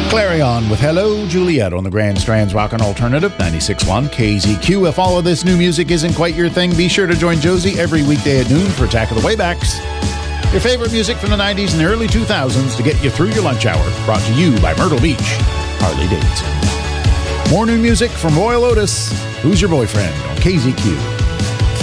Clarion with Hello Juliet on the Grand Strands Rockin' Alternative 96.1 KZQ. If all of this new music isn't quite your thing, be sure to join Josie every weekday at noon for Attack of the Waybacks. Your favorite music from the 90s and the early 2000s to get you through your lunch hour. Brought to you by Myrtle Beach, Harley Davidson. More new music from Royal Otis, Who's Your Boyfriend on KZQ.